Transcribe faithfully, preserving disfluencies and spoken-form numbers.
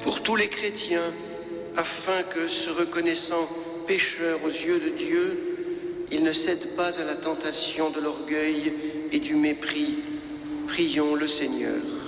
pour tous les chrétiens, afin que, se reconnaissant pécheurs aux yeux de Dieu, ils ne cèdent pas à la tentation de l'orgueil et du mépris. Prions le Seigneur.